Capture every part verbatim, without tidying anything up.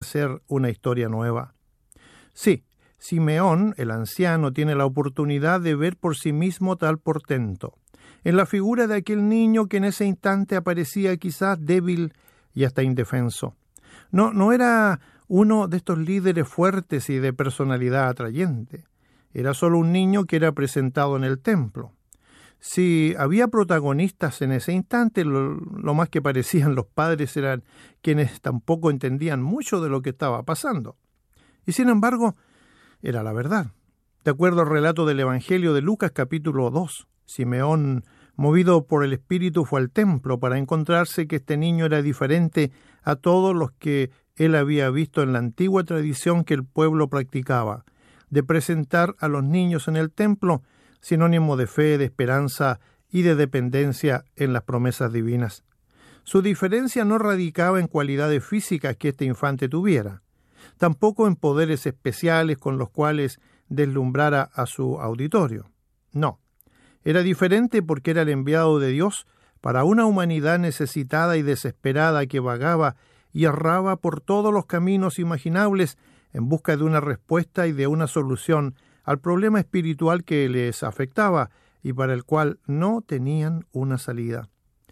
ser una historia nueva. Sí, Simeón, el anciano, tiene la oportunidad de ver por sí mismo tal portento, en la figura de aquel niño que en ese instante aparecía quizás débil y hasta indefenso. No, no era uno de estos líderes fuertes y de personalidad atrayente. Era solo un niño que era presentado en el templo. Si había protagonistas en ese instante, lo, lo más que parecían los padres eran quienes tampoco entendían mucho de lo que estaba pasando. Y sin embargo, era la verdad. De acuerdo al relato del Evangelio de Lucas capítulo dos, Simeón, movido por el Espíritu, fue al templo para encontrarse que este niño era diferente a todos los que él había visto en la antigua tradición que el pueblo practicaba, de presentar a los niños en el templo sinónimo de fe, de esperanza y de dependencia en las promesas divinas. Su diferencia no radicaba en cualidades físicas que este infante tuviera, tampoco en poderes especiales con los cuales deslumbrara a su auditorio. No, era diferente porque era el enviado de Dios para una humanidad necesitada y desesperada que vagaba y erraba por todos los caminos imaginables en busca de una respuesta y de una solución al problema espiritual que les afectaba y para el cual no tenían una salida.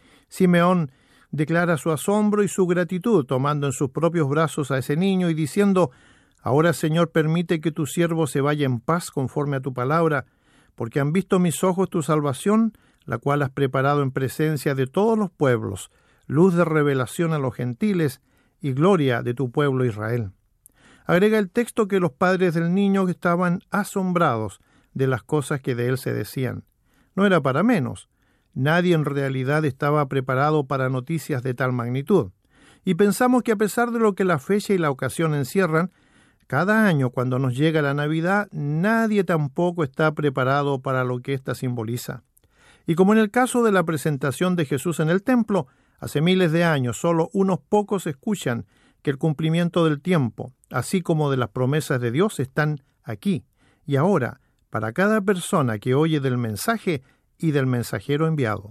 Simeón declara su asombro y su gratitud, tomando en sus propios brazos a ese niño y diciendo: «Ahora, Señor, permite que tu siervo se vaya en paz conforme a tu palabra, porque han visto mis ojos tu salvación, la cual has preparado en presencia de todos los pueblos, luz de revelación a los gentiles y gloria de tu pueblo Israel». Agrega el texto que los padres del niño estaban asombrados de las cosas que de él se decían. No era para menos. Nadie en realidad estaba preparado para noticias de tal magnitud. Y pensamos que a pesar de lo que la fecha y la ocasión encierran, cada año cuando nos llega la Navidad, nadie tampoco está preparado para lo que ésta simboliza. Y como en el caso de la presentación de Jesús en el templo, hace miles de años solo unos pocos escuchan que el cumplimiento del tiempo, así como de las promesas de Dios, están aquí y ahora para cada persona que oye del mensaje y del mensajero enviado.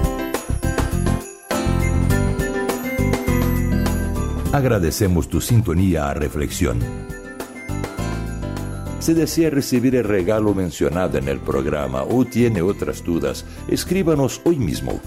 Agradecemos tu sintonía a Reflexión. Si desea recibir el regalo mencionado en el programa o tiene otras dudas, escríbanos hoy mismo.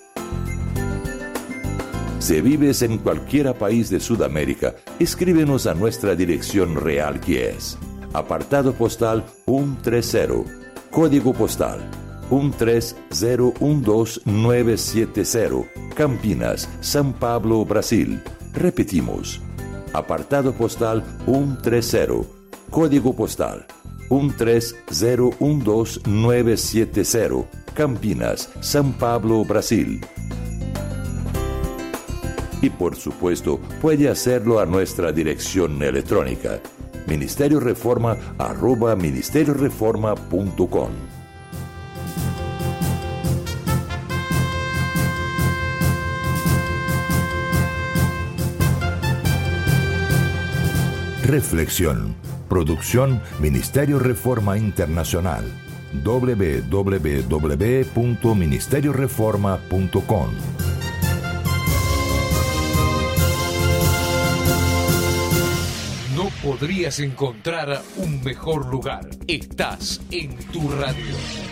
Si vives en cualquier país de Sudamérica, escríbenos a nuestra dirección real, que es apartado postal ciento treinta, código postal uno tres cero uno dos nueve siete cero, Campinas, São Paulo, Brasil. Repetimos, apartado postal ciento treinta, código postal uno tres cero uno dos nueve siete cero, Campinas, São Paulo, Brasil. Y por supuesto, puede hacerlo a nuestra dirección electrónica, ministerio reforma arroba ministerio reforma punto com. Reflexión. Producción Ministerio Reforma Internacional. doble u doble u doble u punto ministerio reforma punto com. No podrías encontrar un mejor lugar. Estás en tu radio.